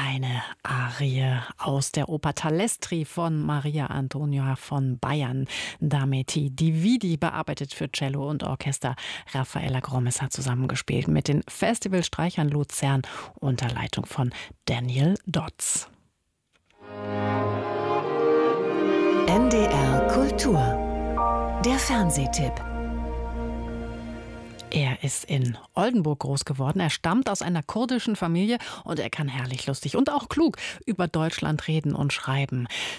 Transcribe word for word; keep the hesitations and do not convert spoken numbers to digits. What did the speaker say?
Eine Arie aus der Oper Tallestri von Maria Antonia von Bayern. Dameti Dividi, bearbeitet für Cello und Orchester. Raffaella Grommes hat zusammengespielt mit den Festivalstreichern Luzern unter Leitung von Daniel Dotz. N D R Kultur. Der Fernsehtipp. Er ist in Oldenburg groß geworden. Er stammt aus einer kurdischen Familie und er kann herrlich lustig und auch klug über Deutschland reden und schreiben.